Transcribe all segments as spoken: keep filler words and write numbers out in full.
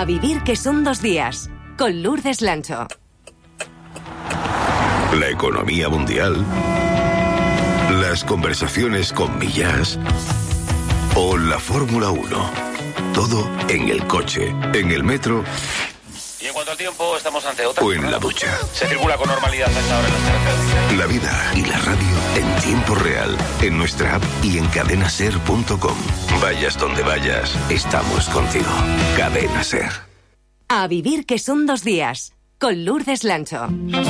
vivir que son dos días, con Lourdes Lancho. La economía mundial, las conversaciones con Millás o la Fórmula uno. Todo en el coche, en el metro. Y en cuanto al tiempo, estamos ante otra. O en la ducha. Se circula con normalidad a esta hora en las carreteras. La vida y la radio en tiempo real, en nuestra app y en cadena ser punto com. Vayas donde vayas, estamos contigo. Cadena Ser. A vivir que son dos días, con Lourdes Lancho.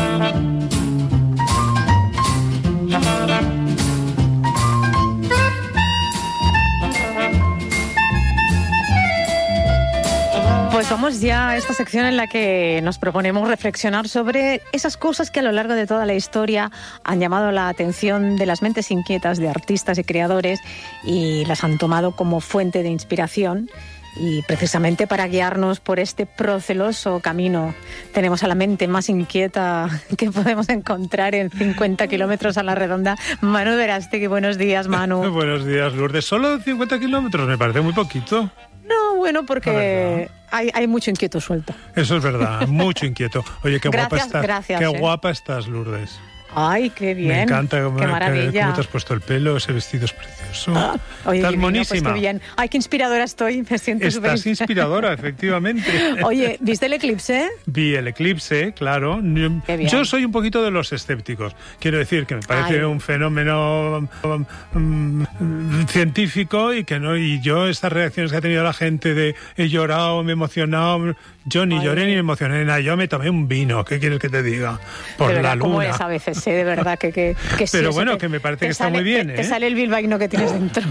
Pues vamos ya a esta sección en la que nos proponemos reflexionar sobre esas cosas que a lo largo de toda la historia han llamado la atención de las mentes inquietas de artistas y creadores y las han tomado como fuente de inspiración. Y precisamente para guiarnos por este proceloso camino tenemos a la mente más inquieta que podemos encontrar en cincuenta kilómetros a la redonda. Manu Verástegui, buenos días, Manu. Buenos días, Lourdes. ¿Solo cincuenta kilómetros? Me parece muy poquito. No, bueno, porque hay, hay mucho inquieto suelto. Eso es verdad, mucho inquieto. Oye, qué gracias, guapa estás. Gracias, qué eh. guapa estás, Lourdes. Ay, qué bien. Me encanta qué cómo, maravilla. cómo te has puesto el pelo, ese vestido es precioso. Ah, oye, estás divino, monísima. Pues qué bien. Ay, qué inspiradora estoy, me siento súper. Estás inspiradora, efectivamente. Oye, ¿viste el eclipse? Vi el eclipse, claro. Qué bien. Yo soy un poquito de los escépticos. Quiero decir que me parece Ay. un fenómeno um, um, científico y que no. Y yo estas reacciones que ha tenido la gente de he llorado, me he emocionado. Yo ni Ay. lloré ni me emocioné nada. Yo me tomé un vino. ¿Qué quieres que te diga? Por de verdad, la luna. ¿cómo es a veces? ¿eh? De verdad que, que, que sí. Pero eso bueno, te, que me parece te que está sale, muy bien, te, ¿eh? te sale el bilbaíno que tienes dentro.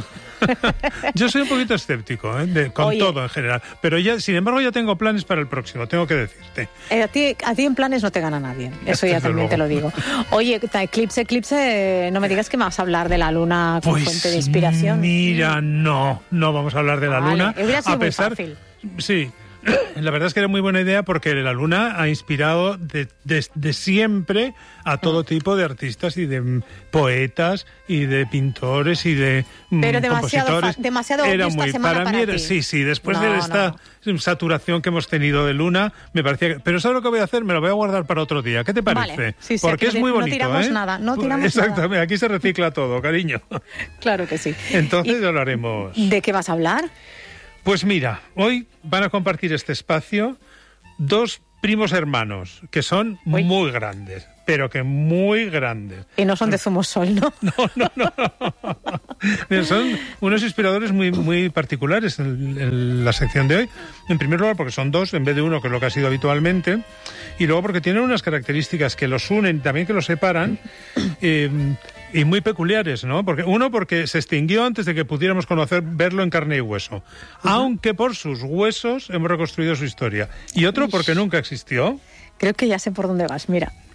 Yo soy un poquito escéptico, ¿eh? De, con Oye. todo en general. Pero ya, sin embargo, ya tengo planes para el próximo, tengo que decirte. Eh, a, ti, a ti en planes no te gana nadie, eso ya Desde también luego. te lo digo. Oye, eclipse, eclipse, eh, no me digas que me vas a hablar de la luna como Pues fuente de inspiración. Mira, no, no vamos a hablar de la Vale, luna. hubiera sido a muy pesar, fácil. Sí. La verdad es que era muy buena idea porque la luna ha inspirado de, de, de siempre a todo tipo de artistas y de mm, poetas y de pintores y de mm, Pero demasiado compositores. fa- demasiado era obvio esta muy semana para mí para era, ti. sí, sí, después No, de esta saturación que hemos tenido de luna, me parecía que, pero ¿sabes lo que voy a hacer? Me lo voy a guardar para otro día. ¿Qué te parece? Vale, sí, sí, porque aquí es muy no bonito, tiramos ¿eh? nada, no tiramos Exactamente, nada. aquí se recicla todo, cariño. Claro que sí. Entonces ¿Y ya lo haremos. ¿De qué vas a hablar? Pues mira, hoy van a compartir este espacio dos primos hermanos que son Uy. muy grandes, pero que muy grandes. Y no son de Zumosol, ¿no? No, no, no. Son unos inspiradores muy, muy particulares en, en la sección de hoy. En primer lugar, porque son dos en vez de uno, que es lo que ha sido habitualmente. Y luego porque tienen unas características que los unen y también que los separan. Eh, y muy peculiares, ¿no? Porque uno, porque se extinguió antes de que pudiéramos conocer, verlo en carne y hueso. Uh-huh. Aunque por sus huesos hemos reconstruido su historia. Y otro, porque nunca existió. Creo que ya sé por dónde vas, mira.